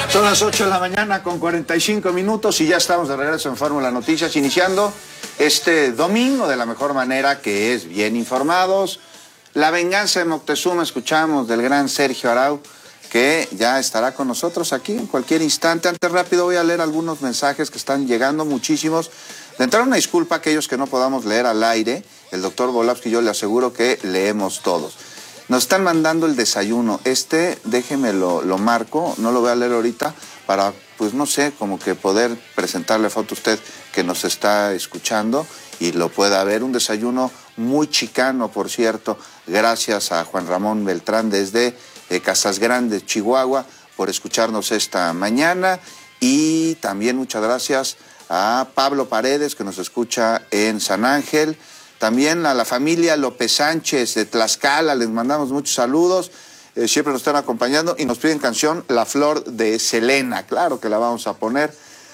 Son las 8 de la mañana con 45 minutos y ya estamos de regreso en Fórmula Noticias, iniciando este domingo de la mejor manera, que es bien informados. La venganza de Moctezuma, escuchamos del gran Sergio Arau, que ya estará con nosotros aquí en cualquier instante. Antes, rápido, voy a leer algunos mensajes que están llegando, muchísimos. De entrada, una disculpa a aquellos que no podamos leer al aire. El doctor Volavsky, yo le aseguro que leemos todos. Nos están mandando el desayuno. Déjeme lo marco, no lo voy a leer ahorita, para, pues no sé, como que poder presentarle foto a usted que nos está escuchando y lo pueda ver. Un desayuno muy chicano, por cierto. Gracias a Juan Ramón Beltrán desde Casas Grandes, Chihuahua, por escucharnos esta mañana. Y también muchas gracias a Pablo Paredes, que nos escucha en San Ángel. También a la familia López Sánchez de Tlaxcala, les mandamos muchos saludos. Siempre nos están acompañando y nos piden canción La Flor de Selena. Claro que la vamos a poner.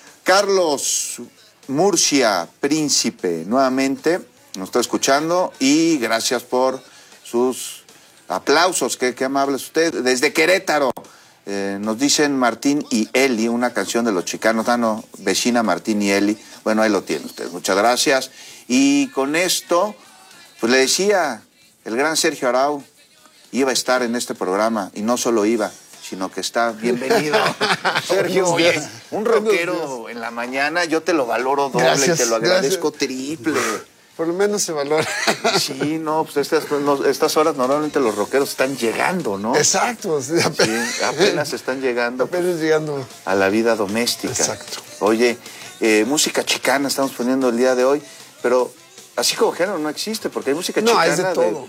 Carlos Murcia, Príncipe, nuevamente nos está escuchando y gracias por sus aplausos. Qué amable es usted. Desde Querétaro nos dicen Martín y Eli, una canción de los Chicanos. Vecina Martín y Eli. Bueno, ahí lo tiene usted. Muchas gracias. Y con esto, pues le decía, el gran Sergio Arau iba a estar en este programa, y no solo iba, sino que está. Bienvenido. Sergio, oye, un rockero en la mañana, yo te lo valoro doble, gracias, te lo agradezco triple. Por lo menos se valora. Sí, no, pues estas horas normalmente los rockeros están llegando, ¿no? Exacto. Sí, apenas están llegando. Apenas llegando. A la vida doméstica. Exacto. Oye, música chicana estamos poniendo el día de hoy, pero así como género no existe, porque hay música chicana. No, es de todo.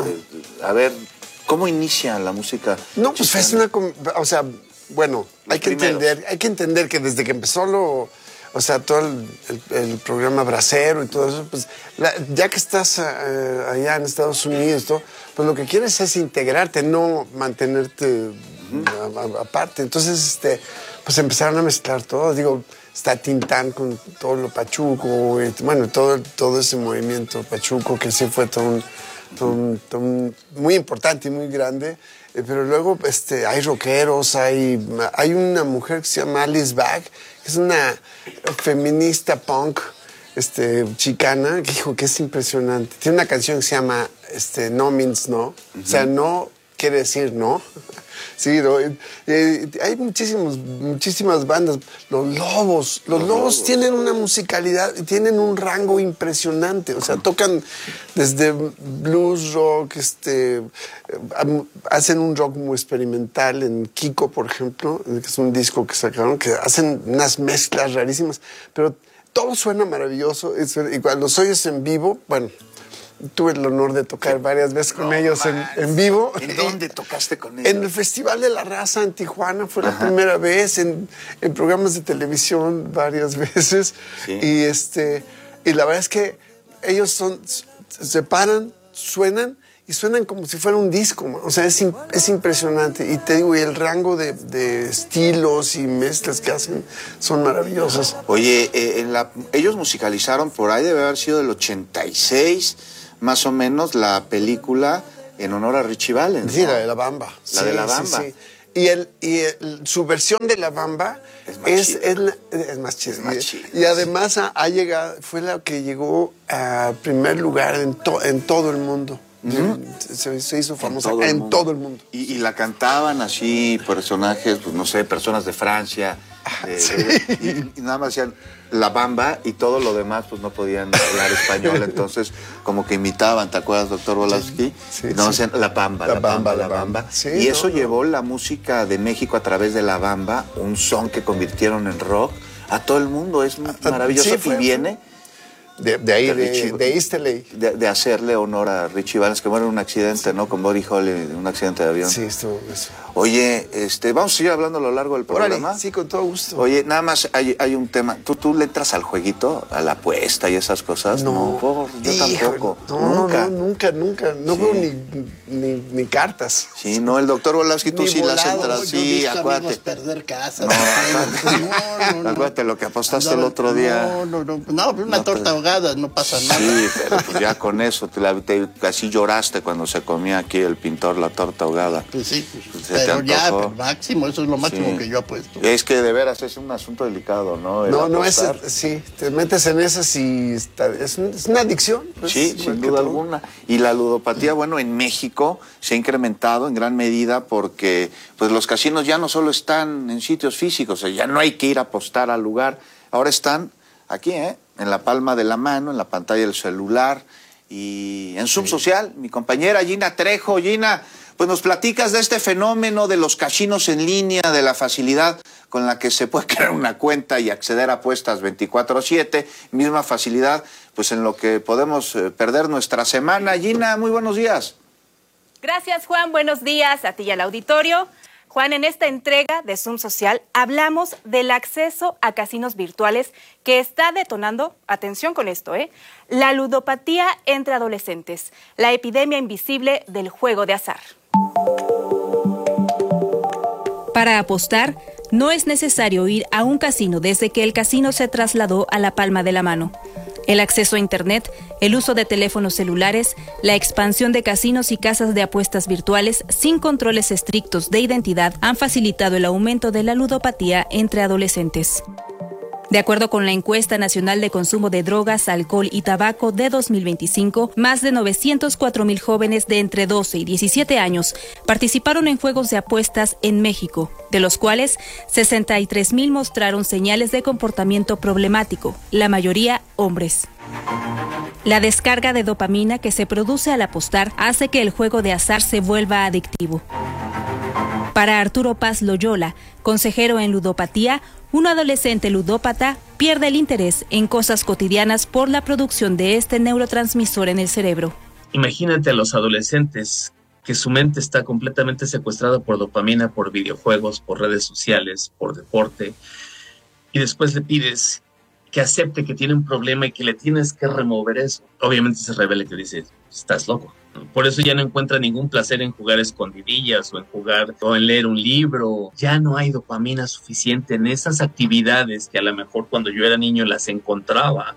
A ver, ¿cómo inicia la música? No, pues chicana? es una, o sea, bueno, hay que entender que desde que empezó todo el programa Bracero y todo eso, pues ya que estás allá en Estados Unidos, pues lo que quieres es integrarte, no mantenerte aparte. Entonces, pues empezaron a mezclar todo. Digo, está Tintán con todo lo pachuco, bueno, todo ese movimiento pachuco que sí fue todo muy importante y muy grande. Pero luego hay rockeros, hay una mujer que se llama Alice Bag, que es una feminista punk chicana, que dijo que es impresionante. Tiene una canción que se llama No Means No, o sea, no quiere decir no. Sí, ¿no? Hay muchísimas bandas. Los Lobos tienen una musicalidad, tienen un rango impresionante. O sea, tocan desde blues, rock, hacen un rock muy experimental en Kiko, por ejemplo, que es un disco que sacaron, que hacen unas mezclas rarísimas, pero todo suena maravilloso. Y cuando los oyes en vivo, bueno, tuve el honor de tocar varias veces con ellos en vivo. ¿En dónde tocaste con ellos? En el Festival de la Raza en Tijuana, fue la primera vez, en programas de televisión varias veces. Sí. Y la verdad es que ellos se paran, suenan como si fuera un disco. O sea, es impresionante. Y te digo, y el rango de estilos y mezclas que hacen son maravillosos. Oye, ellos musicalizaron por ahí, debe haber sido del 86, más o menos, la película en honor a Richie Valens. Sí, ¿no? La de La Bamba. La de La Bamba. Sí. Y su versión de La Bamba es más chida. Y además fue la que llegó a primer lugar en todo el mundo. Se hizo famosa en todo el mundo. Y la cantaban así personajes, pues no sé, personas de Francia. Y nada más decían La Bamba y todo lo demás pues no podían hablar español, entonces como que imitaban, ¿te acuerdas, doctor Volavsky? Sí, no, decían La Bamba, La Bamba. Sí, y eso llevó la música de México a través de La Bamba, un son que convirtieron en rock a todo el mundo. Es maravilloso. Sí, y viene de East LA. De hacerle honor a Richie Valens, que muere en un accidente, ¿no? Con Buddy Holly, un accidente de avión. Sí, estuvo eso. Oye, vamos a seguir hablando a lo largo del programa. Órale, sí, con todo gusto. Oye, nada más hay un tema. ¿Tú le entras al jueguito, a la apuesta y esas cosas? No, yo tampoco. Nunca. No veo ni cartas. Sí, no, el doctor Volavsky, tú sí las entras. Sí, acuérdate. Perder casa. No, acuérdate lo que apostaste el otro día. No, una torta ahogada, no pasa nada. Sí, pero pues ya con eso, casi lloraste cuando se comía aquí el pintor la torta ahogada. Pues sí. Pero ya, antojó. pero máximo, eso es lo máximo Sí. que yo apuesto. Es que de veras es un asunto delicado, ¿no? El No, apostar. sí, te metes en esas y es una adicción. Pues, Sí, igual sin que duda todo. alguna. Y la ludopatía, bueno, en México se ha incrementado en gran medida porque pues los casinos ya no solo están en sitios físicos, o sea, ya no hay que ir a apostar al lugar, ahora están aquí, en la palma de la mano, en la pantalla del celular y en Zoom Social. Mi compañera Gina Trejo. Gina, pues nos platicas de este fenómeno de los casinos en línea, de la facilidad con la que se puede crear una cuenta y acceder a apuestas 24/7, misma facilidad pues en lo que podemos perder nuestra semana. Gina, muy buenos días. Gracias, Juan. Buenos días a ti y al auditorio. Juan, en esta entrega de Zoom Social hablamos del acceso a casinos virtuales que está detonando, atención con esto, la ludopatía entre adolescentes, la epidemia invisible del juego de azar. Para apostar, no es necesario ir a un casino desde que el casino se trasladó a la palma de la mano. El acceso a Internet, el uso de teléfonos celulares, la expansión de casinos y casas de apuestas virtuales sin controles estrictos de identidad han facilitado el aumento de la ludopatía entre adolescentes. De acuerdo con la Encuesta Nacional de Consumo de Drogas, Alcohol y Tabaco de 2025, más de 904,000 jóvenes de entre 12 y 17 años participaron en juegos de apuestas en México, de los cuales 63,000 mostraron señales de comportamiento problemático, la mayoría hombres. La descarga de dopamina que se produce al apostar hace que el juego de azar se vuelva adictivo. Para Arturo Paz Loyola, consejero en ludopatía, un adolescente ludópata pierde el interés en cosas cotidianas por la producción de este neurotransmisor en el cerebro. Imagínate a los adolescentes que su mente está completamente secuestrada por dopamina, por videojuegos, por redes sociales, por deporte, y después le pides que acepte que tiene un problema y que le tienes que remover eso. Obviamente se revela que dice, estás loco. Por eso ya no encuentra ningún placer en jugar escondidillas o en jugar o en leer un libro. Ya no hay dopamina suficiente en esas actividades que a lo mejor cuando yo era niño las encontraba.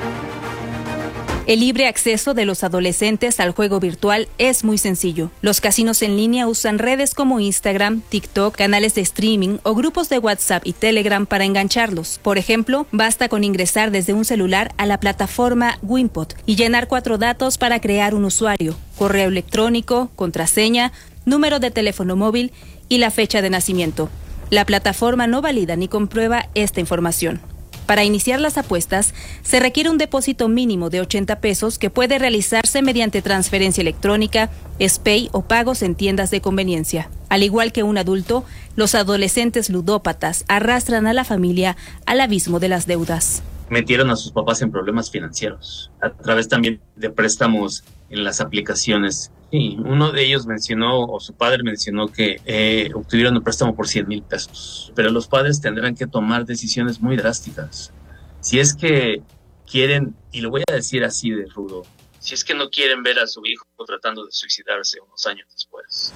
El libre acceso de los adolescentes al juego virtual es muy sencillo. Los casinos en línea usan redes como Instagram, TikTok, canales de streaming o grupos de WhatsApp y Telegram para engancharlos. Por ejemplo, basta con ingresar desde un celular a la plataforma Wimpot y llenar 4 datos para crear un usuario: correo electrónico, contraseña, número de teléfono móvil y la fecha de nacimiento. La plataforma no valida ni comprueba esta información. Para iniciar las apuestas, se requiere un depósito mínimo de 80 pesos que puede realizarse mediante transferencia electrónica, SPAY o pagos en tiendas de conveniencia. Al igual que un adulto, los adolescentes ludópatas arrastran a la familia al abismo de las deudas. Metieron a sus papás en problemas financieros, a través también de préstamos en las aplicaciones. Sí, uno de ellos mencionó, o su padre mencionó, que obtuvieron un préstamo por 100,000 pesos. Pero los padres tendrán que tomar decisiones muy drásticas. Si es que quieren, y lo voy a decir así de rudo, si es que no quieren ver a su hijo tratando de suicidarse unos años después.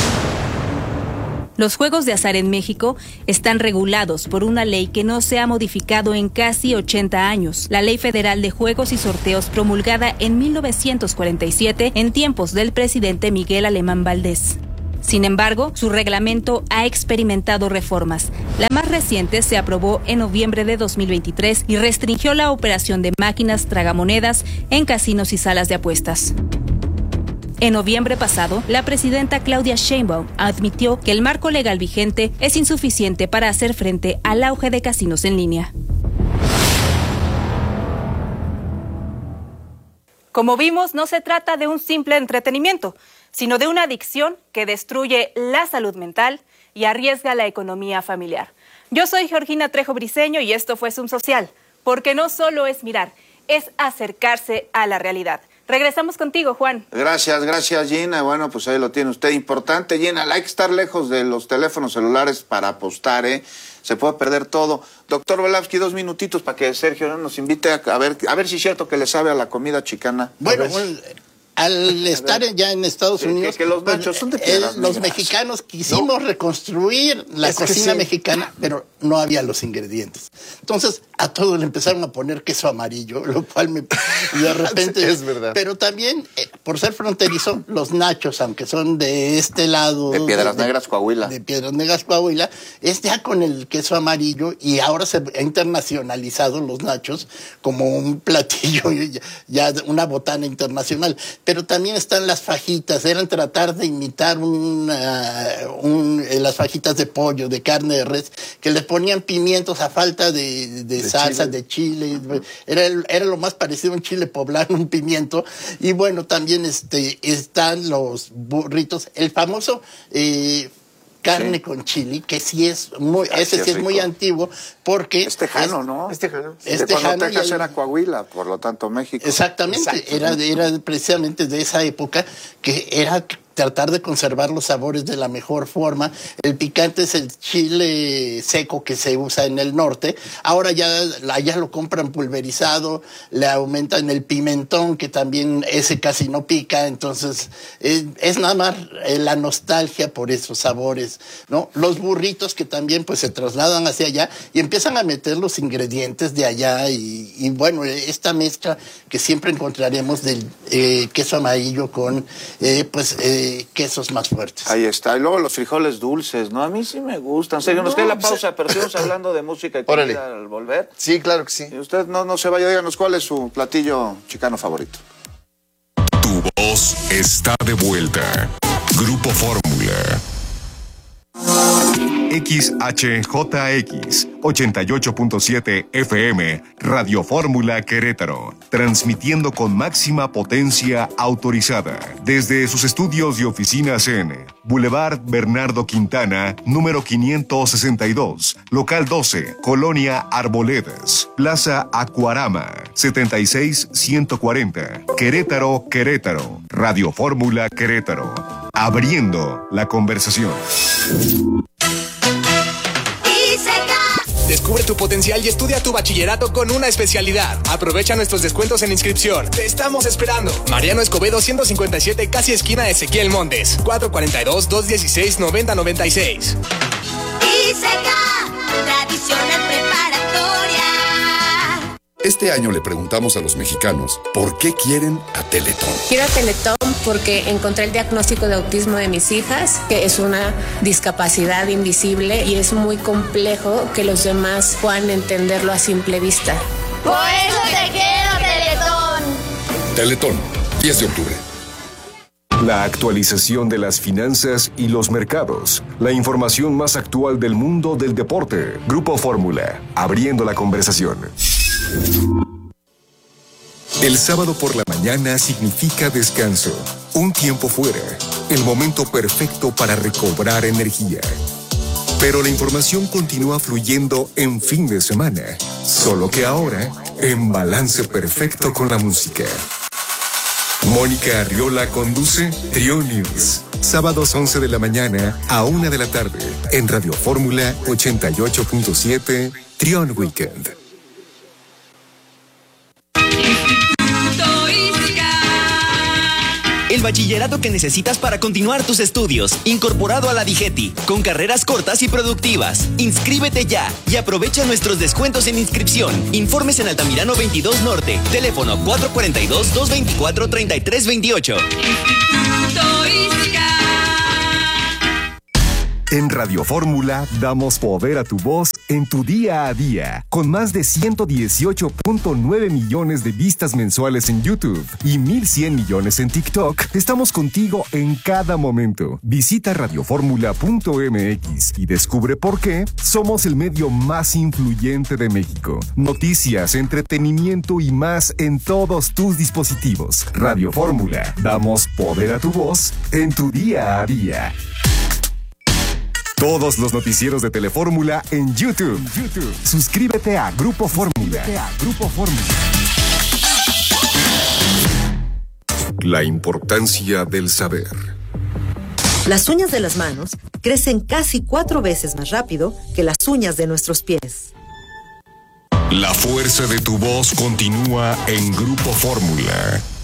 Los juegos de azar en México están regulados por una ley que no se ha modificado en casi 80 años, la Ley Federal de Juegos y Sorteos promulgada en 1947 en tiempos del presidente Miguel Alemán Valdés. Sin embargo, su reglamento ha experimentado reformas. La más reciente se aprobó en noviembre de 2023 y restringió la operación de máquinas tragamonedas en casinos y salas de apuestas. En noviembre pasado, la presidenta Claudia Sheinbaum admitió que el marco legal vigente es insuficiente para hacer frente al auge de casinos en línea. Como vimos, no se trata de un simple entretenimiento, sino de una adicción que destruye la salud mental y arriesga la economía familiar. Yo soy Georgina Trejo Briceño y esto fue Zoom Social, porque no solo es mirar, es acercarse a la realidad. Regresamos contigo, Juan. Gracias Gina. Bueno, pues ahí lo tiene usted. Importante, Gina, hay que estar lejos de los teléfonos celulares para apostar, Se puede perder todo. Doctor Velavsky, 2 minutitos para que Sergio nos invite a ver si es cierto que le sabe a la comida chicana. Bueno, al estar ya en Estados Unidos, que los nachos son de piedras los negras. mexicanos quisimos reconstruir la cocina mexicana, pero no había los ingredientes. Entonces, a todos le empezaron a poner queso amarillo, lo cual de repente... Es verdad. Pero también, por ser fronterizo, los nachos, aunque son de este lado... De Piedras Negras, Coahuila. De Piedras Negras, Coahuila, es ya con el queso amarillo, y ahora se ha internacionalizado los nachos como un platillo, ya una botana internacional. Pero también están las fajitas, eran tratar de imitar las fajitas de pollo, de carne de res, que le ponían pimientos a falta de salsa, chile. de chile. Era lo más parecido a un chile poblano, un pimiento. Y bueno, también están los burritos, el famoso... carne con chili, que sí es muy, ese sí es muy antiguo, porque... Es tejano, ¿no? Es tejano. De cuando Texas era Coahuila, por lo tanto México. Exactamente, era precisamente de esa época, que era tratar de conservar los sabores de la mejor forma. El picante es el chile seco que se usa en el norte. Ahora allá lo compran pulverizado, le aumentan el pimentón, que también ese casi no pica. Entonces, es nada más la nostalgia por esos sabores, ¿no? Los burritos, que también pues se trasladan hacia allá y empiezan a meter los ingredientes de allá. Y bueno, esta mezcla que siempre encontraremos del queso amarillo con quesos más fuertes. Ahí está. Y luego los frijoles dulces, ¿no? A mí sí me gustan. En serio, nos queda la pausa, pero seguimos hablando de música y comida al volver. Sí, claro que sí. Y usted no se vaya, díganos cuál es su platillo chicano favorito. Tu voz está de vuelta. Grupo Fórmula. XHJX 88.7 FM, Radio Fórmula Querétaro, transmitiendo con máxima potencia autorizada desde sus estudios y oficinas en Boulevard Bernardo Quintana, número 562, local 12, Colonia Arboledas, Plaza Acuarama, 76140, Querétaro, Querétaro, Radio Fórmula Querétaro, abriendo la conversación. Descubre tu potencial y estudia tu bachillerato con una especialidad. Aprovecha nuestros descuentos en inscripción. Te estamos esperando. Mariano Escobedo 157, casi esquina Ezequiel Montes. 442-216-9096. Tradicional preparatoria. Este año le preguntamos a los mexicanos por qué quieren a Teletón. Quiero a Teletón porque encontré el diagnóstico de autismo de mis hijas, que es una discapacidad invisible y es muy complejo que los demás puedan entenderlo a simple vista. Por eso te quiero, Teletón. Teletón, 10 de octubre. La actualización de las finanzas y los mercados. La información más actual del mundo del deporte. Grupo Fórmula, abriendo la conversación. El sábado por la mañana significa descanso, un tiempo fuera, el momento perfecto para recobrar energía. Pero la información continúa fluyendo en fin de semana, solo que ahora en balance perfecto con la música. Mónica Arriola conduce Trión News, sábados 11 de la mañana a 1 de la tarde, en Radio Fórmula 88.7, Trión Weekend. El bachillerato que necesitas para continuar tus estudios, incorporado a la DIGETI, con carreras cortas y productivas. Inscríbete ya y aprovecha nuestros descuentos en inscripción. Informes en Altamirano 22 Norte, teléfono 442-224-3328. En Radio Fórmula damos poder a tu voz en tu día a día, con más de 118.9 millones de vistas mensuales en YouTube y 1,100 millones en TikTok. Estamos contigo en cada momento. Visita radioformula.mx y descubre por qué somos el medio más influyente de México. Noticias, entretenimiento y más en todos tus dispositivos. Radio Fórmula, damos poder a tu voz en tu día a día. Todos los noticieros de Telefórmula en YouTube. Suscríbete a Grupo Fórmula. La importancia del saber. Las uñas de las manos crecen casi 4 veces más rápido que las uñas de nuestros pies. La fuerza de tu voz continúa en Grupo Fórmula.